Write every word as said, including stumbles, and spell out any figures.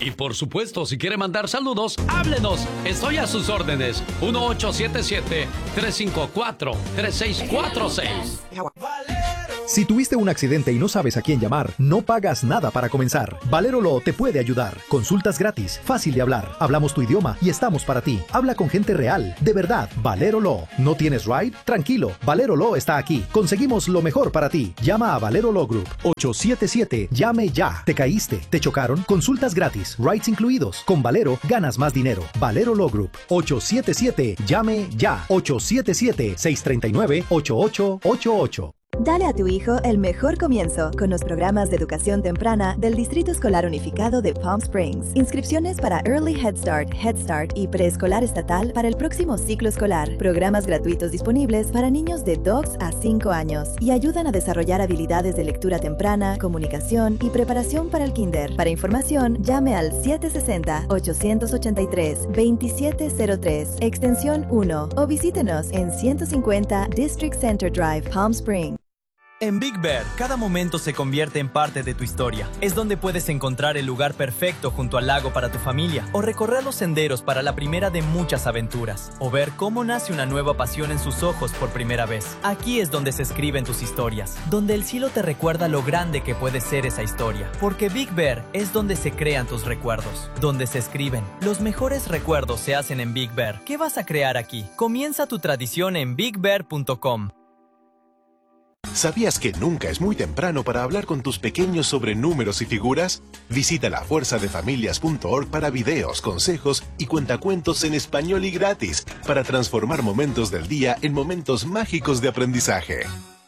Y por supuesto, si quiere mandar saludos, háblenos. Estoy a sus órdenes. uno ocho siete siete, tres cinco cuatro, tres seis cuatro seis. Si tuviste un accidente y no sabes a quién llamar, no pagas nada para comenzar. Valero Law te puede ayudar. Consultas gratis, fácil de hablar. Hablamos tu idioma y estamos para ti. Habla con gente real, de verdad. Valero Law. ¿No tienes ride? Tranquilo, Valero Law está aquí. Conseguimos lo mejor para ti. Llama a Valero Law Group. ocho siete siete, llame ya. ¿Te caíste? ¿Te chocaron? Consultas gratis, rides incluidos. Con Valero ganas más dinero. Valero Law Group. ocho siete siete, llame ya. ocho siete siete, seis tres nueve, ocho ocho ocho ocho. Dale a tu hijo el mejor comienzo con los programas de educación temprana del Distrito Escolar Unificado de Palm Springs. Inscripciones para Early Head Start, Head Start y preescolar estatal para el próximo ciclo escolar. Programas gratuitos disponibles para niños de dos a cinco años y ayudan a desarrollar habilidades de lectura temprana, comunicación y preparación para el kinder. Para información, llame al siete seis cero, ocho ocho tres, dos siete cero tres, extensión uno o visítenos en ciento cincuenta District Center Drive, Palm Springs. En Big Bear, cada momento se convierte en parte de tu historia. Es donde puedes encontrar el lugar perfecto junto al lago para tu familia, o recorrer los senderos para la primera de muchas aventuras, o ver cómo nace una nueva pasión en sus ojos por primera vez. Aquí es donde se escriben tus historias, donde el cielo te recuerda lo grande que puede ser esa historia. Porque Big Bear es donde se crean tus recuerdos, donde se escriben. Los mejores recuerdos se hacen en Big Bear. ¿Qué vas a crear aquí? Comienza tu tradición en big bear punto com. ¿Sabías que nunca es muy temprano para hablar con tus pequeños sobre números y figuras? Visita la fuerza de familias punto org para videos, consejos y cuentacuentos en español y gratis para transformar momentos del día en momentos mágicos de aprendizaje.